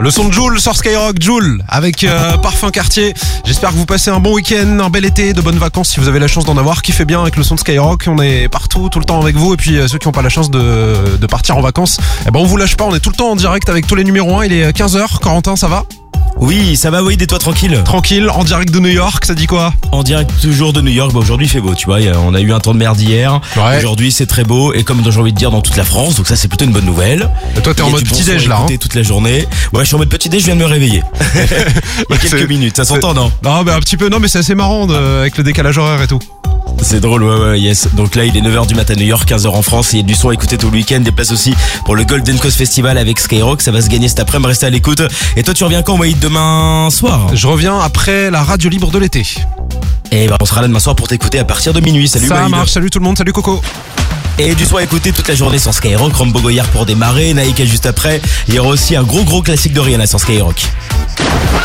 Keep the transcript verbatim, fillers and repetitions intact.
Le son de Jul sur Skyrock, Jul avec euh, Parfum Quartier. J'espère que vous passez un bon week-end, un bel été, de bonnes vacances si vous avez la chance d'en avoir. Kiffez bien avec le son de Skyrock, on est partout, tout le temps avec vous. Et puis euh, ceux qui n'ont pas la chance de, de partir en vacances, eh ben on vous lâche pas, on est tout le temps en direct avec tous les numéros un. Il est quinze heures, Corentin, ça va ? Oui, ça va, oui, et toi tranquille. Tranquille, en direct de New York, ça dit quoi ? En direct toujours de New York, bah aujourd'hui il fait beau, tu vois, on a eu un temps de merde hier, Ouais. Aujourd'hui c'est très beau, et comme j'ai envie de dire dans toute la France, donc ça c'est plutôt une bonne nouvelle. Et toi t'es Il y en a mode du bon petit-déj son à là, hein ? écouter toute la journée. Ouais, je suis en mode petit-déj, je viens de me réveiller. Il y a quelques C'est- minutes, ça s'entend, non? Non mais un petit peu, non mais c'est assez marrant de- avec le décalage horaire et tout. C'est drôle, ouais, ouais, yes. Donc là, il est neuf heures du matin à New York, quinze heures en France. Il y a du son à écouter tout le week-end. Des places aussi pour le Golden Coast Festival avec Skyrock. Ça va se gagner cet après-midi. Restez à l'écoute. Et toi, tu reviens quand, Wade? Demain soir? Je reviens après la radio libre de l'été. Et bah, on sera là demain soir pour t'écouter à partir de minuit. Salut, Ça Wade. marche, salut tout le monde, salut Coco. Et du son à écouter toute la journée sur Skyrock. Rambo Goyard pour démarrer. Naïka juste après. Il y aura aussi un gros, gros classique de Rihanna sur Skyrock.